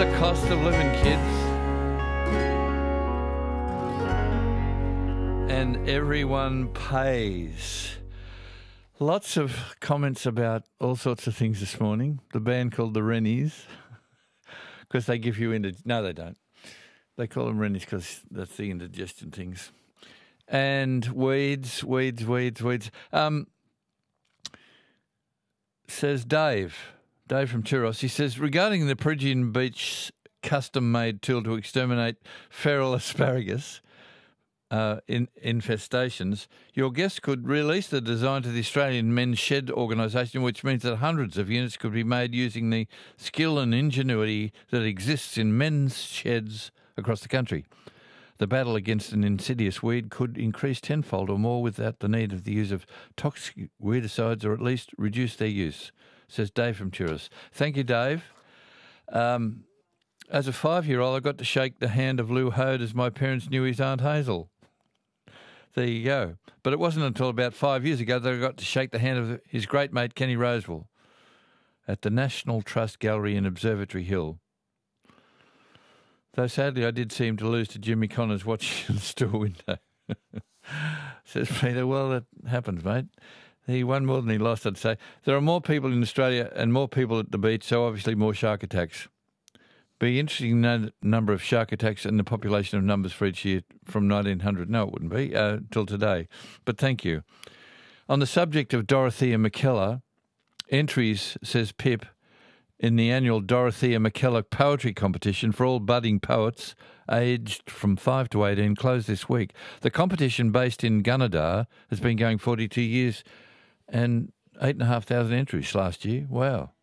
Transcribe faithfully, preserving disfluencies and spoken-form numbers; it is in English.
the cost of living, kids. And everyone pays. Lots of comments about all sorts of things this morning. The band called the Rennies, because they give you into... No, they don't. They call them Rennies because that's the indigestion things. And weeds, weeds, weeds, weeds. Um, says Dave, Dave from Turos, he says, regarding the Peregrine Beach custom-made tool to exterminate feral asparagus uh, in infestations, your guest could release the design to the Australian Men's Shed organisation, which means that hundreds of units could be made using the skill and ingenuity that exists in men's sheds across the country. The battle against an insidious weed could increase tenfold or more without the need of the use of toxic weedicides, or at least reduce their use, says Dave from Turis. Thank you, Dave. Um, as a five-year-old, I got to shake the hand of Lou Hode as my parents knew his Aunt Hazel. There you go. But it wasn't until about five years ago that I got to shake the hand of his great mate Kenny Rosewell at the National Trust Gallery in Observatory Hill. Though sadly I did see him to lose to Jimmy Connors watching the store window. Says Peter, well, that happens, mate. He won more than he lost, I'd say. There are more people in Australia and more people at the beach, so obviously more shark attacks. Be interesting to know the number of shark attacks and the population of numbers for each year from nineteen hundred. No, it wouldn't be, uh, till today. But thank you. On the subject of Dorothea McKellar, entries, says Pip, in the annual Dorothea McKellar Poetry Competition for all budding poets aged from five to eighteen closed this week. The competition, based in Gunnedah, has been going forty-two years and eight thousand five hundred entries last year. Wow.